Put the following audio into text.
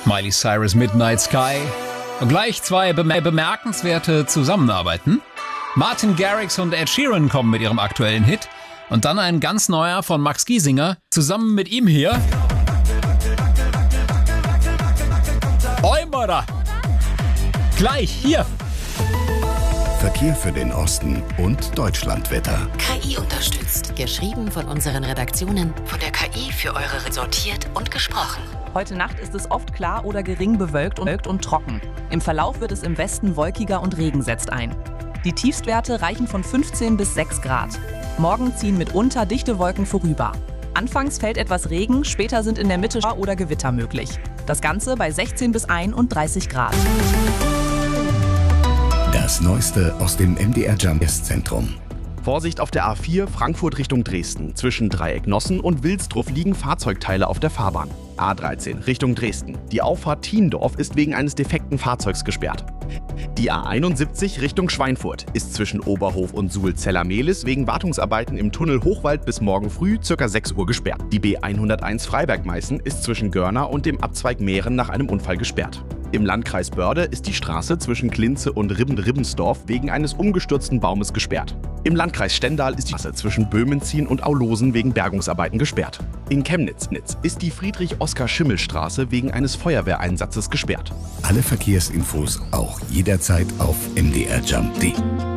Miley Cyrus Midnight Sky. Und gleich zwei bemerkenswerte Zusammenarbeiten. Martin Garrix und Ed Sheeran kommen mit ihrem aktuellen Hit. Und dann ein ganz neuer von Max Giesinger. Zusammen mit ihm hier. Eumara. Gleich hier. Verkehr für den Osten und Deutschlandwetter. KI unterstützt. Geschrieben von unseren Redaktionen. Von der KI für eure sortiert und gesprochen. Heute Nacht ist es oft klar oder gering bewölkt und trocken. Im Verlauf wird es im Westen wolkiger und Regen setzt ein. Die Tiefstwerte reichen von 15 bis 6 Grad. Morgen ziehen mitunter dichte Wolken vorüber. Anfangs fällt etwas Regen, später sind in der Mitte oder Gewitter möglich. Das Ganze bei 16 bis 31 Grad. Das Neueste aus dem MDR Jam-Zentrum. Vorsicht auf der A4 Frankfurt Richtung Dresden. Zwischen Dreieck Nossen und Wilsdruff liegen Fahrzeugteile auf der Fahrbahn. A13 Richtung Dresden. Die Auffahrt Thiendorf ist wegen eines defekten Fahrzeugs gesperrt. Die A71 Richtung Schweinfurt ist zwischen Oberhof und Suhl-Zeller-Mehlis wegen Wartungsarbeiten im Tunnel Hochwald bis morgen früh ca. 6 Uhr gesperrt. Die B101 Freiberg-Meißen ist zwischen Görna und dem Abzweig Mähren nach einem Unfall gesperrt. Im Landkreis Börde ist die Straße zwischen Klinze und Ribbensdorf wegen eines umgestürzten Baumes gesperrt. Im Landkreis Stendal ist die Straße zwischen Böhmenzien und Aulosen wegen Bergungsarbeiten gesperrt. In Chemnitz ist die Friedrich-Oskar-Schimmel-Straße wegen eines Feuerwehreinsatzes gesperrt. Alle Verkehrsinfos auch jederzeit auf mdrjam.de.